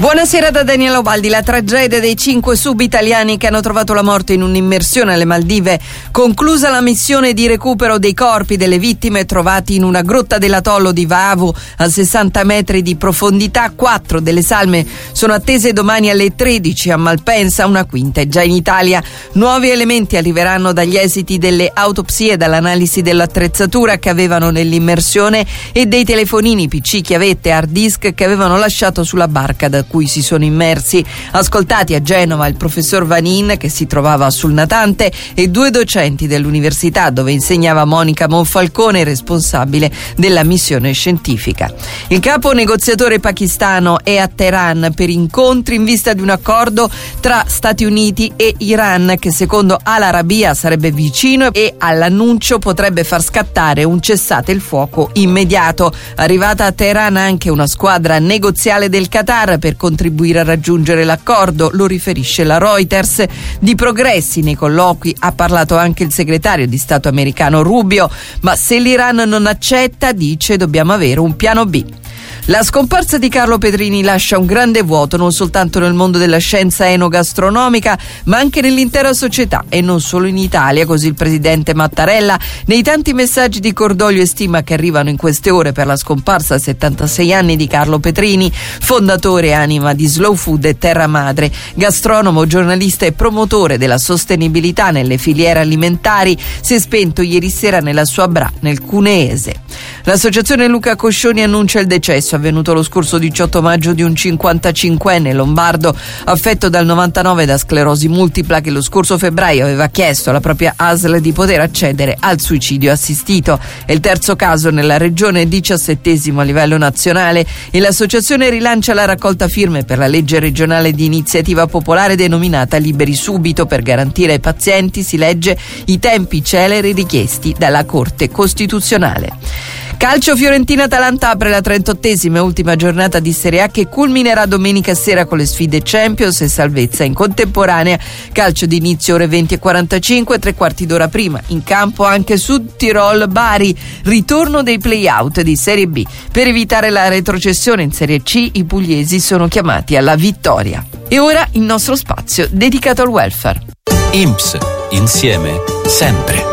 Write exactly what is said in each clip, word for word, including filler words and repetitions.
Buonasera da Daniela Ubaldi. La tragedia dei cinque sub-italiani che hanno trovato la morte in un'immersione alle Maldive. Conclusa la missione di recupero dei corpi delle vittime trovati in una grotta dell'atollo di Vaavu a sessanta metri di profondità. Quattro delle salme sono attese domani alle tredici a Malpensa, una quinta è già in Italia. Nuovi elementi arriveranno dagli esiti delle autopsie e dall'analisi dell'attrezzatura che avevano nell'immersione e dei telefonini, P C, chiavette, hard disk che avevano lasciato sulla barca da cui si sono immersi. Ascoltati a Genova il professor Vanin, che si trovava sul natante, e due docenti dell'università dove insegnava Monica Monfalcone, responsabile della missione scientifica. Il capo negoziatore pakistano è a Teheran per incontri in vista di un accordo tra Stati Uniti e Iran che secondo Al Arabiya sarebbe vicino e all'annuncio potrebbe far scattare un cessate il fuoco immediato. Arrivata a Teheran anche una squadra negoziale del Qatar per contribuire a raggiungere l'accordo, lo riferisce la Reuters. Di progressi nei colloqui ha parlato anche il segretario di Stato americano Rubio, ma se l'Iran non accetta, dice, dobbiamo avere un piano B. La scomparsa di Carlo Petrini lascia un grande vuoto non soltanto nel mondo della scienza enogastronomica, ma anche nell'intera società e non solo in Italia, così il presidente Mattarella. Nei tanti messaggi di cordoglio e stima che arrivano in queste ore per la scomparsa a settantasei anni di Carlo Petrini, fondatore e anima di Slow Food e Terra Madre, gastronomo, giornalista e promotore della sostenibilità nelle filiere alimentari, si è spento ieri sera nella sua Bra, nel Cuneese. L'associazione Luca Coscioni annuncia il decesso avvenuto lo scorso diciotto maggio di un cinquantacinquenne lombardo affetto dal novantanove da sclerosi multipla che lo scorso febbraio aveva chiesto alla propria A S L di poter accedere al suicidio assistito. È il terzo caso nella regione, diciassettesimo a livello nazionale, e l'associazione rilancia la raccolta firme per la legge regionale di iniziativa popolare denominata Liberi Subito per garantire ai pazienti, si legge, i tempi celeri richiesti dalla Corte Costituzionale. Calcio, Fiorentina-Atalanta apre la trentottesima e ultima giornata di Serie A che culminerà domenica sera con le sfide Champions e salvezza in contemporanea. Calcio di inizio ore venti e quarantacinque, tre quarti d'ora prima in campo anche Sud Tirol Bari, ritorno dei play-out di Serie B. Per evitare la retrocessione in Serie C i pugliesi sono chiamati alla vittoria. E ora il nostro spazio dedicato al welfare. I N P S, insieme, sempre.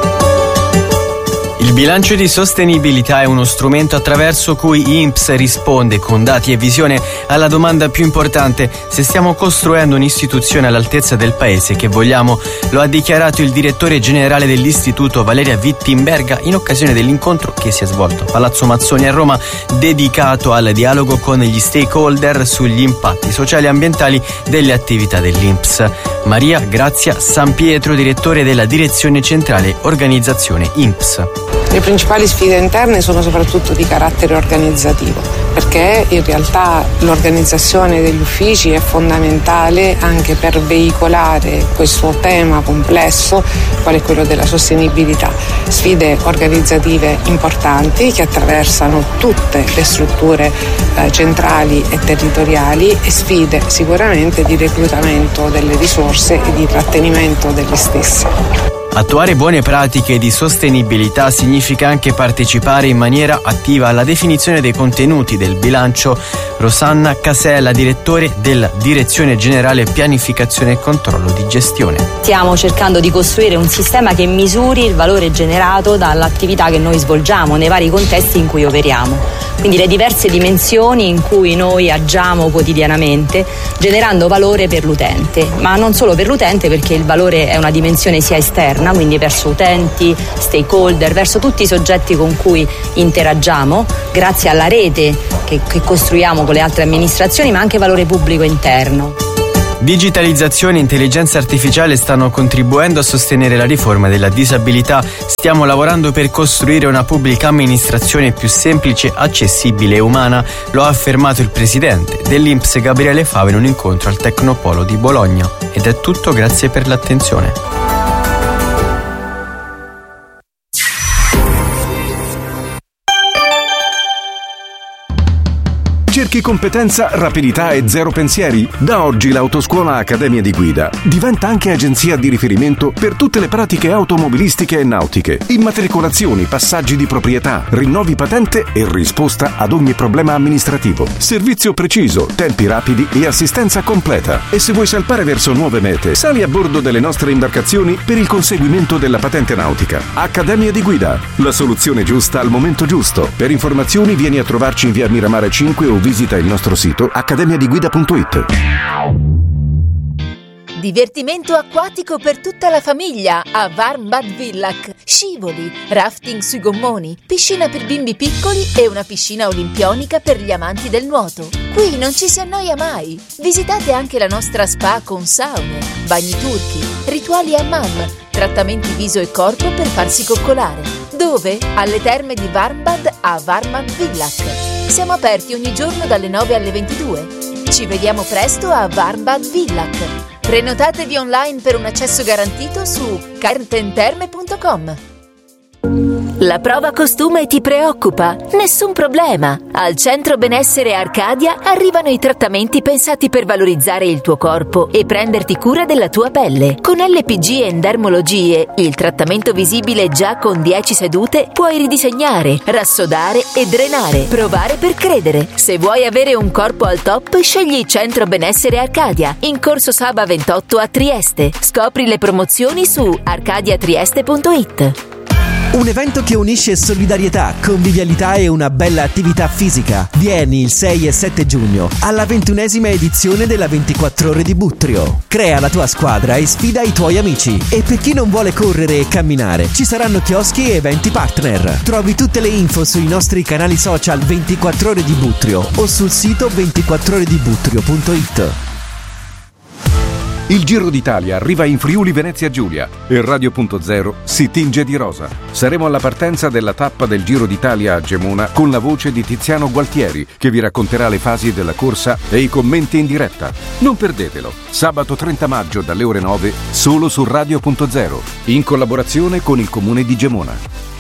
Il bilancio di sostenibilità è uno strumento attraverso cui I N P S risponde con dati e visione alla domanda più importante: se stiamo costruendo un'istituzione all'altezza del paese che vogliamo. Lo ha dichiarato il direttore generale dell'istituto Valeria Wittenberga in occasione dell'incontro che si è svolto a Palazzo Mazzoni a Roma, dedicato al dialogo con gli stakeholder sugli impatti sociali e ambientali delle attività dell'I N P S. Maria Grazia Sampietro, direttore della Direzione Centrale Organizzazione I N P S. Le principali sfide interne sono soprattutto di carattere organizzativo, perché in realtà l'organizzazione degli uffici è fondamentale anche per veicolare questo tema complesso qual è quello della sostenibilità. Sfide organizzative importanti che attraversano tutte le strutture eh, centrali e territoriali, e sfide sicuramente di reclutamento delle risorse e di trattenimento delle stesse. Attuare buone pratiche di sostenibilità significa anche partecipare in maniera attiva alla definizione dei contenuti del bilancio. Rosanna Casella, direttore della Direzione Generale Pianificazione e Controllo di Gestione. Stiamo cercando di costruire un sistema che misuri il valore generato dall'attività che noi svolgiamo nei vari contesti in cui operiamo. Quindi le diverse dimensioni in cui noi agiamo quotidianamente, generando valore per l'utente, ma non solo per l'utente, perché il valore è una dimensione sia esterna, quindi verso utenti, stakeholder, verso tutti i soggetti con cui interagiamo, grazie alla rete che, che costruiamo con le altre amministrazioni, ma anche valore pubblico interno. Digitalizzazione e intelligenza artificiale stanno contribuendo a sostenere la riforma della disabilità. Stiamo lavorando per costruire una pubblica amministrazione più semplice, accessibile e umana, lo ha affermato il presidente dell'I N P S Gabriele Fava in un incontro al Tecnopolo di Bologna. Ed è tutto, grazie per l'attenzione. Cerchi competenza, rapidità e zero pensieri? Da oggi l'Autoscuola Accademia di Guida diventa anche agenzia di riferimento per tutte le pratiche automobilistiche e nautiche, immatricolazioni, passaggi di proprietà, rinnovi patente e risposta ad ogni problema amministrativo. Servizio preciso, tempi rapidi e assistenza completa. E se vuoi salpare verso nuove mete, sali a bordo delle nostre imbarcazioni per il conseguimento della patente nautica. Accademia di Guida, la soluzione giusta al momento giusto. Per informazioni vieni a trovarci in via Miramare cinque o visita il nostro sito accademia di guida punto it. Divertimento acquatico per tutta la famiglia a Warmbad Villach. Scivoli, rafting sui gommoni, piscina per bimbi piccoli e una piscina olimpionica per gli amanti del nuoto. Qui non ci si annoia mai. Visitate anche la nostra spa con saune, bagni turchi, rituali hammam, trattamenti viso e corpo per farsi coccolare. Dove? Alle terme di Warmbad a Warmbad Villach. Siamo aperti ogni giorno dalle nove alle ventidue. Ci vediamo presto a Warmbad Villach. Prenotatevi online per un accesso garantito su cartenterme punto com. La prova costume ti preoccupa? Nessun problema! Al Centro Benessere Arcadia arrivano i trattamenti pensati per valorizzare il tuo corpo e prenderti cura della tua pelle. Con L P G Endermologie, il trattamento visibile già con dieci sedute, puoi ridisegnare, rassodare e drenare. Provare per credere. Se vuoi avere un corpo al top, scegli Centro Benessere Arcadia, in Corso Saba ventotto a Trieste. Scopri le promozioni su arcadia trieste punto it. Un evento che unisce solidarietà, convivialità e una bella attività fisica. Vieni il sei e sette giugno alla ventunesima edizione della ventiquattro ore di Buttrio. Crea la tua squadra e sfida i tuoi amici. E per chi non vuole correre e camminare, ci saranno chioschi e eventi partner. Trovi tutte le info sui nostri canali social ventiquattro ore di Buttrio o sul sito ventiquattro ore di buttrio punto it. Il Giro d'Italia arriva in Friuli Venezia Giulia e Radio Punto Zero si tinge di rosa. Saremo alla partenza della tappa del Giro d'Italia a Gemona con la voce di Tiziano Gualtieri, che vi racconterà le fasi della corsa e i commenti in diretta. Non perdetelo, sabato trenta maggio dalle ore nove solo su Radio Punto Zero, in collaborazione con il Comune di Gemona.